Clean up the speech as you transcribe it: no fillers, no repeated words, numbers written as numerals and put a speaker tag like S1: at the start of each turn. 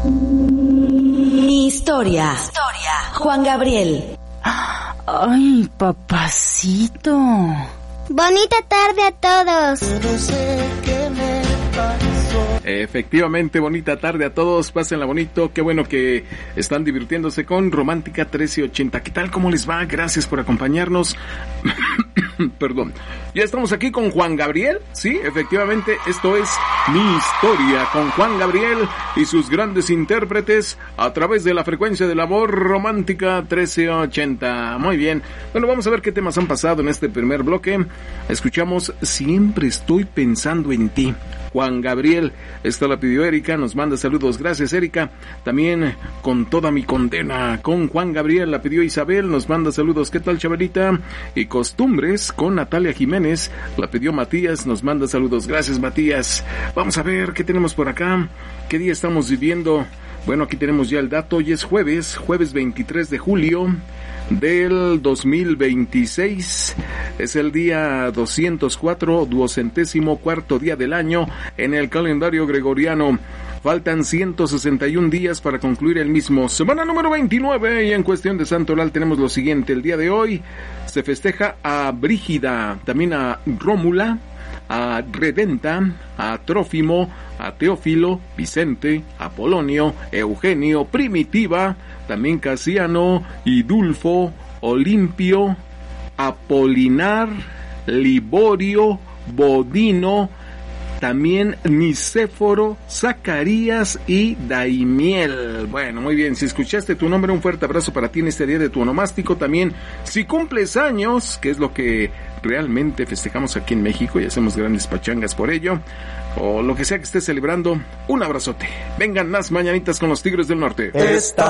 S1: Mi historia. Juan Gabriel.
S2: Ay, papacito.
S3: Bonita tarde a todos.
S4: Efectivamente, bonita tarde a todos, pásenla bonito, qué bueno que están divirtiéndose con Romántica 1380. ¿Qué tal? ¿Cómo les va? Gracias por acompañarnos. Perdón. Ya estamos aquí con Juan Gabriel, sí, efectivamente, esto es Mi Historia con Juan Gabriel y sus grandes intérpretes a través de la frecuencia del amor Romántica 1380. Muy bien, bueno, vamos a ver qué temas han pasado en este primer bloque. Escuchamos Siempre estoy pensando en ti, Juan Gabriel. Esta la pidió Erika, nos manda saludos, gracias Erika. También Con toda mi condena con Juan Gabriel, la pidió Isabel, nos manda saludos, ¿qué tal Chabelita? Y Costumbres con Natalia Jiménez, la pidió Matías, nos manda saludos, gracias Matías. Vamos a ver qué tenemos por acá, qué día estamos viviendo. Bueno, aquí tenemos ya el dato, hoy es jueves 23 de julio del 2026, es el día 204, 204º día del año en el calendario gregoriano. Faltan 161 días para concluir el mismo. Semana número 29 y en cuestión de santoral tenemos lo siguiente. El día de hoy se festeja a Brígida, también a Rómula, a Redenta, a Trófimo, a Teófilo, Vicente, Apolonio, Eugenio, Primitiva, también Casiano, Idulfo, Olimpio, Apolinar, Liborio, Bodino, también Nicéforo, Zacarías y Daimiel. Bueno, muy bien, si escuchaste tu nombre, un fuerte abrazo para ti en este día de tu onomástico. También, si cumples años, que es lo que realmente festejamos aquí en México y hacemos grandes pachangas por ello, o lo que sea que estés celebrando, un abrazote. Vengan las mañanitas con los Tigres del Norte.